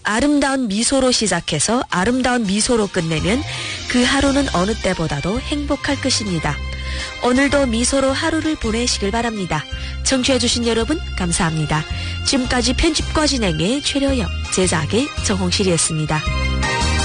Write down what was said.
아름다운 미소로 시작해서 아름다운 미소로 끝내면 그 하루는 어느 때보다도 행복할 것입니다. 오늘도 미소로 하루를 보내시길 바랍니다. 청취해주신 여러분 감사합니다. 지금까지 편집과 진행의 최려영, 제작의 정홍실이었습니다.